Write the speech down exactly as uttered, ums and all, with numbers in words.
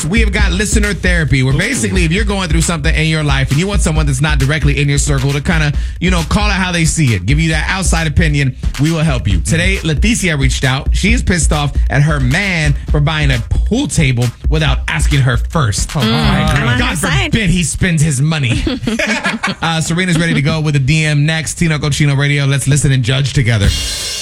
We have got listener therapy, where basically if you're going through something in your life and you want someone that's not directly in your circle to kind of, you know, call it how they see it, give you that outside opinion, we will help you. Today, Leticia reached out. She is pissed off at her man for buying a pool table without asking her first. Oh, Mm, I'm on God her side. forbid he spends his money. uh, Serena's ready to go with a D M next. Tino Cochino Radio. Let's listen and judge together.